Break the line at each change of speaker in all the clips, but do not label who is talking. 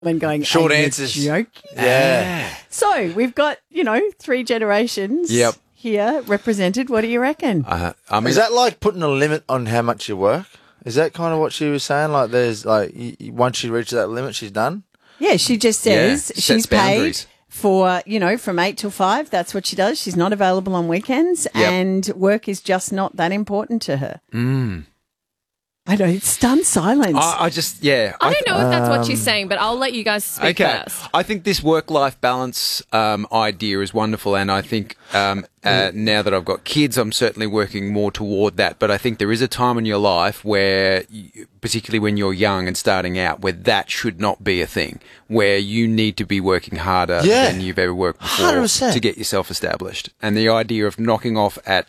and going,
Short
"Are you
answers.
joking?"
Yeah.
So we've got, 3 generations
Yep.
here represented. What do you reckon?
I mean,
Is that like putting a limit on how much you work? Is that kind of what she was saying? Like, there's like once she reaches that limit, she's done.
Yeah, she just says
Yeah,
she's
sets boundaries.
paid for, from 8 till 5. That's what she does. She's not available on weekends, and work is just not that important to her. I know, it's stunned silence.
I just, yeah.
I don't know if that's what she's saying, but I'll let you guys speak first.
I think this work-life balance idea is wonderful, and I think now that I've got kids, I'm certainly working more toward that. But I think there is a time in your life where, particularly when you're young and starting out, where that should not be a thing, where you need to be working harder than you've ever worked before
100%.
to get yourself established. And the idea of knocking off at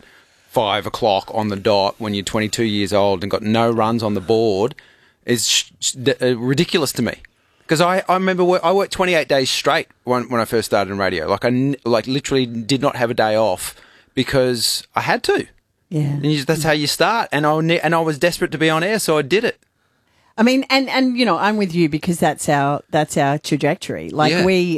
5 o'clock on the dot when you're 22 years old and got no runs on the board is ridiculous to me. Because I remember I worked 28 days straight when I first started in radio. Like I literally did not have a day off because I had to.
Yeah.
And that's how you start. And I was desperate to be on air, so I did it.
I mean, and I'm with you because that's our trajectory. Like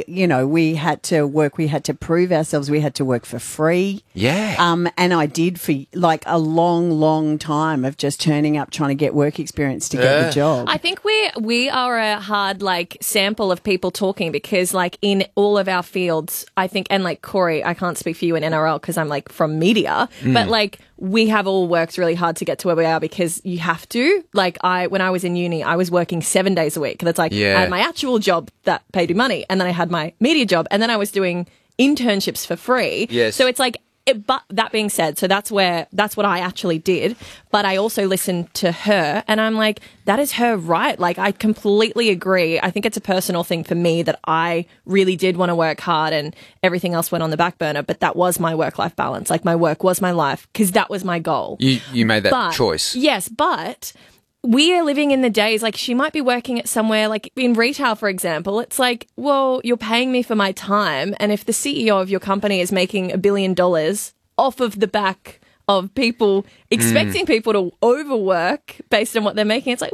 we had to work, we had to prove ourselves, we had to work for free.
Yeah.
And I did for like a long, long time of just turning up, trying to get work experience to get the job.
I think we are a hard sample of people talking because in all of our fields, I think, and Corey, I can't speak for you in NRL because I'm from media, but we have all worked really hard to get to where we are because you have to. When I was in uni, I was working 7 days a week. That's I had my actual job that paid me money, and then I had my media job, and then I was doing internships for free.
Yes.
So it's but that being said, so that's what I actually did. But I also listened to her and I'm like, that is her right. I completely agree. I think it's a personal thing for me that I really did want to work hard and everything else went on the back burner. But that was my work-life balance. My work was my life because that was my goal.
You made that choice.
Yes, but we are living in the days, she might be working at somewhere, in retail, for example. It's well, you're paying me for my time. And if the CEO of your company is making $1 billion off of the back of people expecting people to overwork based on what they're making, it's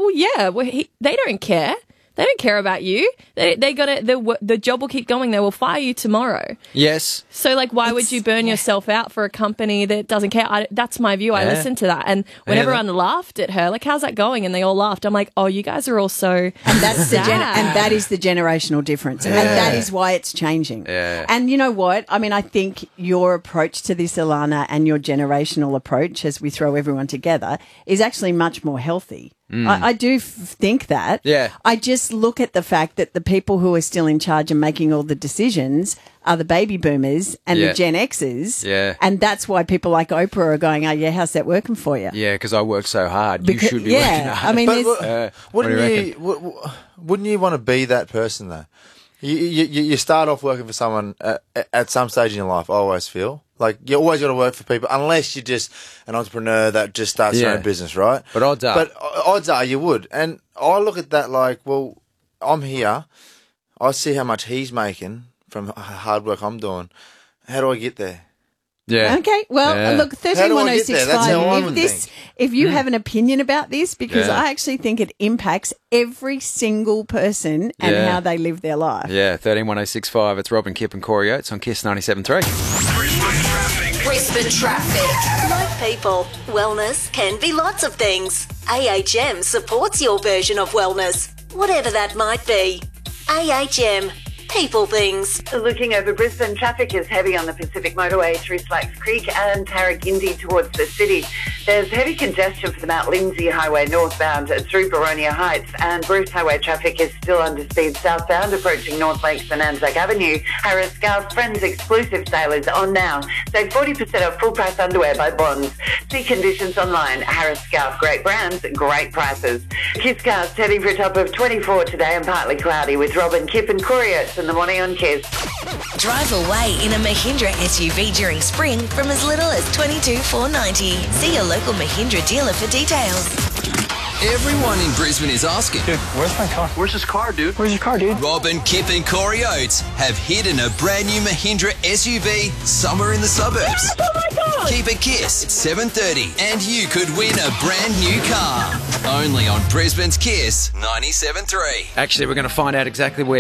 they don't care. They don't care about you. They got it. The job will keep going. They will fire you tomorrow.
Yes.
So, why would you burn yourself out for a company that doesn't care? That's my view. I listened to that. And when everyone laughed at her, how's that going? And they all laughed. I'm like, oh, you guys are all so
And that's
sad.
and that is the generational difference. And that is why it's changing.
Yeah.
And you know what? I mean, I think your approach to this, Alana, and your generational approach as we throw everyone together is actually much more healthy. I do think that.
Yeah.
I just look at the fact that the people who are still in charge and making all the decisions are the baby boomers and the Gen Xers.
Yeah.
And that's why people like Oprah are going, oh, yeah, how's that working for you?
Yeah, because I work so hard. You should be working hard.
I mean,
But
what do you
wouldn't you want to be that person though? You start off working for someone at some stage in your life. I always feel you always got to work for people, unless you're just an entrepreneur that just starts your own business, right?
But odds are you would. And I look at that well, I'm here. I see how much he's making from hard work I'm doing. How do I get there? Yeah.
Okay, well, look,
How do I get there? That's how I
131065.
would think.
If you have an opinion about this, because I actually think it impacts every single person and how they live their life.
Yeah, 131065. It's Robin, Kip and Corey Oates on KISS 97.3.
Brisbane Traffic. Like people, wellness can be lots of things. AHM supports your version of wellness, whatever that might be. AHM. People things.
Looking over Brisbane, traffic is heavy on the Pacific Motorway through Slacks Creek and Tarragindi towards the city. There's heavy congestion for the Mount Lindsay Highway northbound through Baronia Heights, and Bruce Highway traffic is still under speed southbound approaching North Lakes and Anzac Avenue. Harris Scout's Friends exclusive sale is on now. Save 40% off full price underwear by Bonds. See conditions online. Harris Scout, great brands, great prices. Kiss Cast heading for a top of 24 today and partly cloudy with Robin, Kip and Corey Oates in the morning on KISS.
Drive away in a Mahindra SUV during spring from as little as $22,490. See your local Mahindra dealer for details.
Everyone in Brisbane is asking.
Dude, where's my car? Where's his car, dude? Where's your car, dude?
Robin, Kip and Corey Oates have hidden a brand new Mahindra SUV somewhere in the suburbs.
Oh my God!
Keep a kiss at 7:30 and you could win a brand new car. Only on Brisbane's Kiss 97.3.
Actually, we're going to find out exactly where